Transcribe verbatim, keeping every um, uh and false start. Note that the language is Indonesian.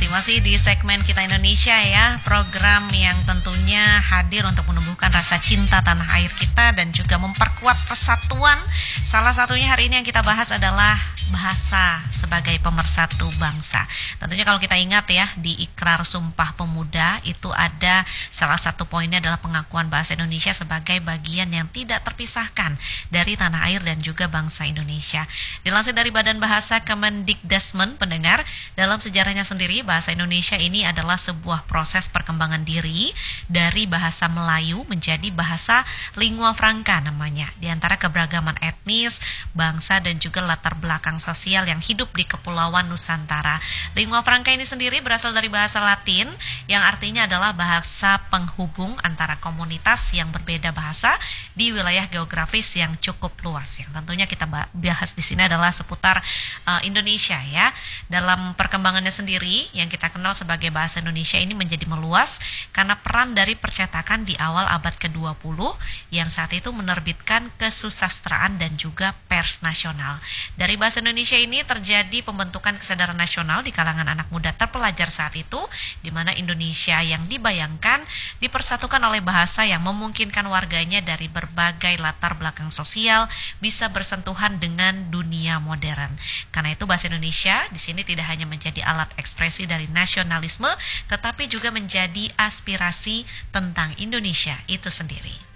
masih di segmen Kita Indonesia ya, program yang tentunya hadir untuk menumbuhkan rasa cinta tanah air kita dan juga memperkuat persatuan. Salah satunya hari ini yang kita bahas adalah bahasa sebagai pemersatu bangsa. Tentunya kalau kita ingat ya, di Ikrar Sumpah Pemuda itu ada salah satu poinnya adalah pengakuan bahasa Indonesia sebagai bagian yang tidak terpisahkan dari tanah air dan juga bangsa Indonesia. Dilansir dari Badan Bahasa Kemendikbudrismen, pendengar, dalam sejarahnya sendiri bahasa Indonesia ini adalah sebuah proses perkembangan diri dari bahasa Melayu menjadi bahasa lingua franca namanya, di antara keberagaman etnis, bangsa dan juga latar belakang sosial yang hidup di Kepulauan Nusantara. Lingua franca ini sendiri berasal dari bahasa Latin yang artinya adalah bahasa penghubung antara komunitas yang berbeda bahasa di wilayah geografis yang cukup luas. Yang tentunya kita bahas di sini adalah seputar uh, Indonesia ya. Dalam perkembangannya sendiri yang kita kenal sebagai bahasa Indonesia ini menjadi meluas karena peran dari percetakan di awal abad ke dua puluh yang saat itu menerbitkan kesusastraan dan juga pers nasional. Dari bahasa Indonesia ini terjadi pembentukan kesadaran nasional di kalangan anak muda terpelajar saat itu, di mana Indonesia yang dibayangkan dipersatukan oleh bahasa yang memungkinkan warganya dari berbagai latar belakang sosial bisa bersentuhan dengan dunia modern. Karena itu bahasa Indonesia di sini tidak hanya menjadi alat ekspresi dari nasionalisme, tetapi juga menjadi aspirasi tentang Indonesia itu sendiri.